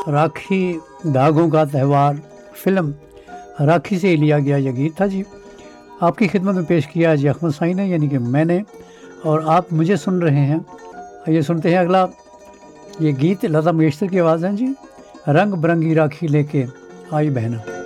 राखी धागों का त्यौहार फिल्म राखी से लिया गया यह गीत था जी। आपकी खिदमत में पेश किया जी अहमद साई ने, यानी कि मैंने, और आप मुझे सुन रहे हैं। आइए सुनते हैं अगला ये गीत। लता मंगेशकर की आवाज़ है जी। रंग बिरंगी राखी लेके आई बहना।